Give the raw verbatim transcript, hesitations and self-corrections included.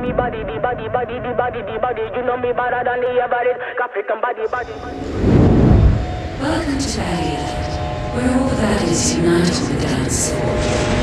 me body, the body, body, the body, the body. You know me better than the average. African body, body. Welcome to Valleyland, where all the valleys unite on the dance floor.